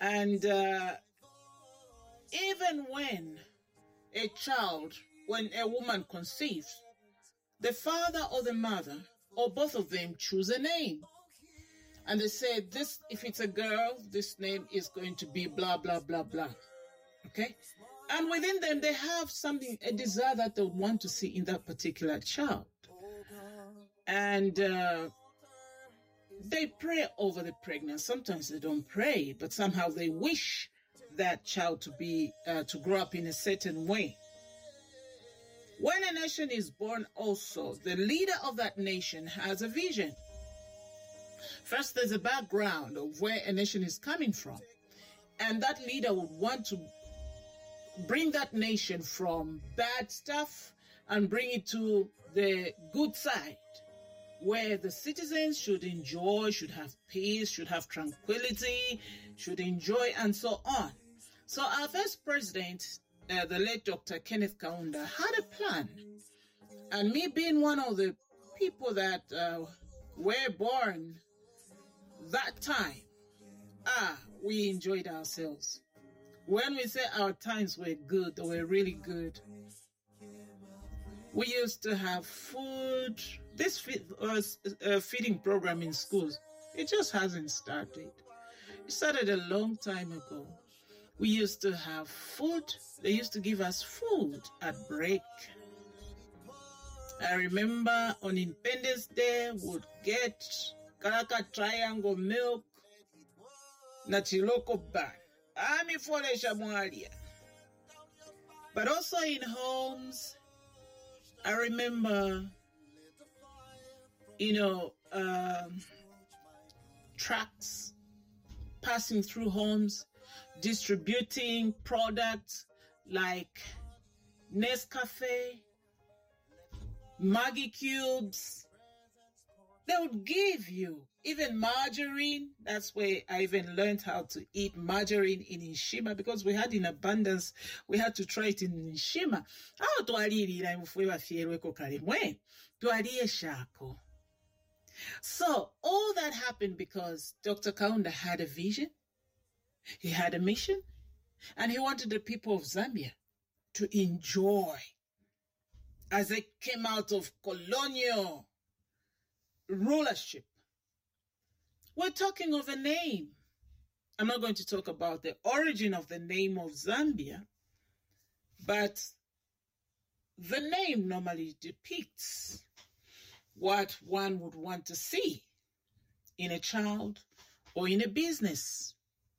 And even when a woman conceives, the father or the mother or both of them choose a name. And they say, if it's a girl, this name is going to be blah, blah, blah, blah. Okay? And within them, they have a desire that they would want to see in that particular child. And they pray over the pregnancy. Sometimes they don't pray, but somehow they wish that child to grow up in a certain way. When a nation is born also, the leader of that nation has a vision. First, there's a background of where a nation is coming from. And that leader would want to bring that nation from bad stuff and bring it to the good side, where the citizens should enjoy, should have peace, should have tranquility, should enjoy, and so on. So our first president, the late Dr. Kenneth Kaunda, had a plan. And me being one of the people that were born that time, we enjoyed ourselves. When we say our times were good, they were really good. We used to have food. This feeding program in schools, it just hasn't started. It started a long time ago. We used to have food. They used to give us food at break. I remember on Independence Day, would get Karaka Triangle milk, na chiloko ban. Ami folesha mwalia. But also in homes, I remember, trucks passing through homes, distributing products like Nescafe, Maggi cubes. They would give you even margarine. That's where I even learned how to eat margarine in Nshima, because we had in abundance. We had to try it in Nshima. So all that happened because Dr. Kaunda had a vision. He had a mission, and he wanted the people of Zambia to enjoy as they came out of colonial rulership. We're talking of a name. I'm not going to talk about the origin of the name of Zambia, but the name normally depicts what one would want to see in a child or in a business.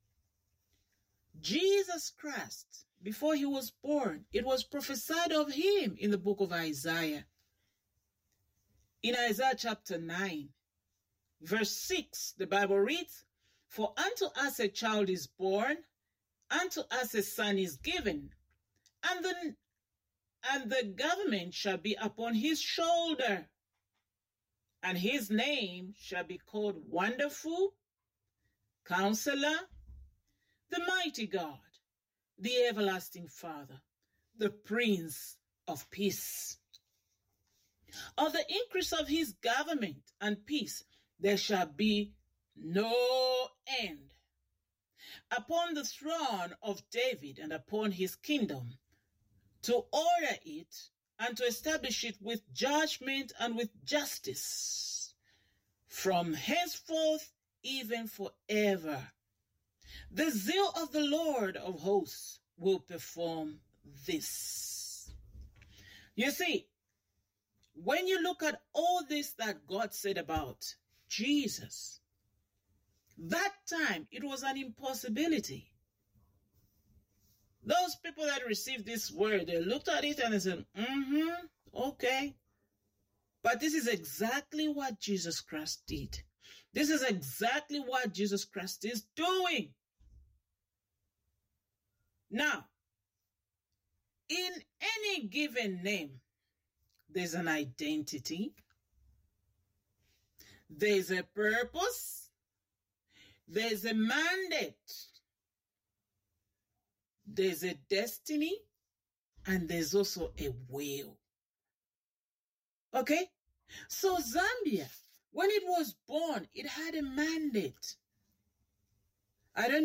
Jesus Christ, before he was born, it was prophesied of him in the book of Isaiah. In Isaiah chapter 9, verse 6, the Bible reads, "For unto us a child is born, unto us a son is given, and the government shall be upon his shoulder, and his name shall be called Wonderful, Counselor, the Mighty God, the Everlasting Father, the Prince of Peace. Of the increase of his government and peace there shall be no end, upon the throne of David and upon his kingdom, to order it and to establish it with judgment and with justice, from henceforth even forever. The zeal of the Lord of hosts will perform this." You see, when you look at all this that God said about Jesus, that time it was an impossibility. Those people that received this word, they looked at it and they said, okay. But this is exactly what Jesus Christ did. This is exactly what Jesus Christ is doing. Now, in any given name, there's an identity, there's a purpose, there's a mandate, there's a destiny, and there's also a will. Okay? So Zambia, when it was born, it had a mandate. I don't